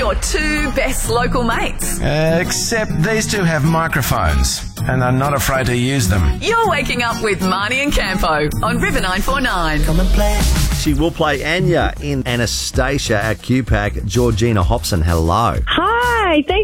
your two best local mates. Except these two have microphones and are not afraid to use them. You're waking up with Marnie and Campo on River 949. Come and play. She will play Anya in Anastasia at QPAC. Georgina Hobson, hello. Hi, thanks